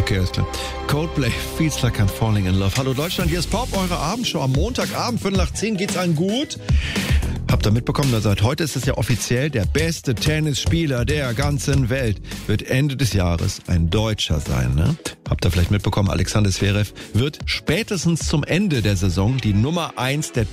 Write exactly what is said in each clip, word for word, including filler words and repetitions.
Okay, alles klar. Coldplay, Feels Like I'm Falling in Love. Hallo Deutschland, hier ist Pop, eure Abendshow. Am Montagabend, Viertel nach zehn, geht's allen gut. Habt ihr mitbekommen, dass seit heute ist es ja offiziell, der beste Tennisspieler der ganzen Welt wird Ende des Jahres ein Deutscher sein, ne? Habt ihr vielleicht mitbekommen, Alexander Zverev wird spätestens zum Ende der Saison die Nummer eins der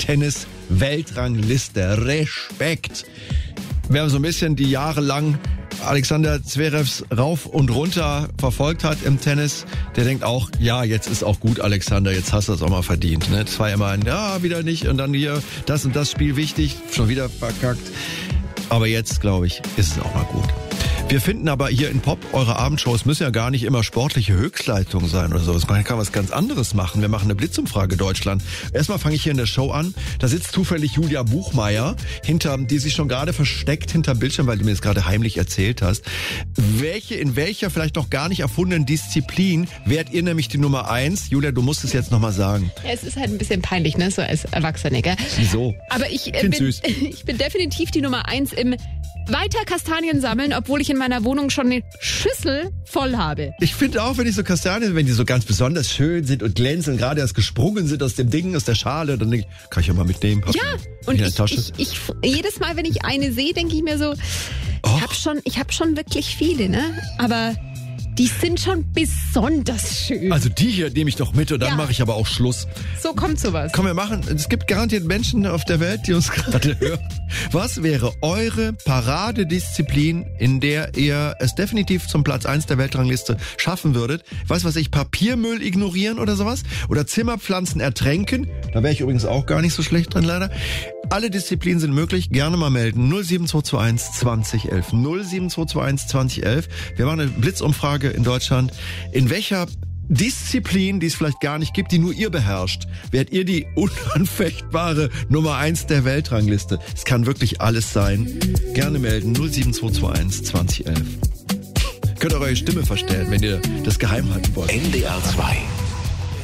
Tennis-Weltrangliste. Respekt! Wer so ein bisschen die Jahre lang Alexander Zverevs rauf und runter verfolgt hat im Tennis, der denkt auch, ja, jetzt ist auch gut, Alexander, jetzt hast du es auch mal verdient. Ne? Das war immer ein, ja, wieder nicht und dann hier, das und das Spiel wichtig, schon wieder verkackt. Aber jetzt, glaube ich, ist es auch mal gut. Wir finden aber hier in Pop, eure Abendshows müssen ja gar nicht immer sportliche Höchstleistungen sein oder so. Man kann was ganz anderes machen. Wir machen eine Blitzumfrage Deutschland. Erstmal fange ich hier in der Show an. Da sitzt zufällig Julia Buchmeier, hinter, die sich schon gerade versteckt hinterm Bildschirm, weil du mir das gerade heimlich erzählt hast. Welche, in welcher vielleicht noch gar nicht erfundenen Disziplin wärt ihr nämlich die Nummer eins? Julia, du musst es jetzt nochmal sagen. Ja, es ist halt ein bisschen peinlich, ne, so als Erwachsene, gell? Wieso? Aber ich, äh, Find's bin, süß. ich bin definitiv die Nummer eins im weiter Kastanien sammeln, obwohl ich in meiner Wohnung schon eine Schüssel voll habe. Ich finde auch, wenn die so Kastanien, wenn die so ganz besonders schön sind und glänzen und gerade erst gesprungen sind aus dem Ding, aus der Schale, dann denke ich, kann ich ja mal mitnehmen. Hast ja, du und in der ich, Tasche? ich, ich, jedes Mal, wenn ich eine sehe, denke ich mir so, Och. ich habe schon, ich hab schon wirklich viele, ne? Aber die sind schon besonders schön. Also die hier nehme ich doch mit und dann Ja. mache ich aber auch Schluss. So kommt sowas. Komm, wir machen, es gibt garantiert Menschen auf der Welt, die uns gerade hören. Was wäre eure Paradedisziplin, in der ihr es definitiv zum Platz eins der Weltrangliste schaffen würdet? Weiß was ich, Papiermüll ignorieren oder sowas? Oder Zimmerpflanzen ertränken? Da wäre ich übrigens auch gar nicht so schlecht drin, leider. Alle Disziplinen sind möglich. Gerne mal melden. null sieben zwei zwei eins zwanzig elf. null sieben zwei zwei eins zwanzig elf. Wir machen eine Blitzumfrage in Deutschland. In welcher Disziplin, die es vielleicht gar nicht gibt, die nur ihr beherrscht, wärt ihr die unanfechtbare Nummer eins der Weltrangliste? Es kann wirklich alles sein. Gerne melden. null sieben zwei zwei eins zwanzig elf. Könnt ihr eure Stimme verstellen, wenn ihr das geheim halten wollt. N D R zwei.